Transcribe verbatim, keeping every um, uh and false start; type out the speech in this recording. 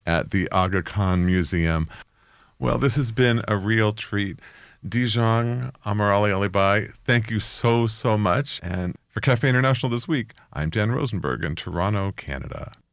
at the Aga Khan Museum. Well, this has been a real treat. Dizhang Amarali Alibai, thank you so, so much. And for Cafe International this week, I'm Dan Rosenberg in Toronto, Canada.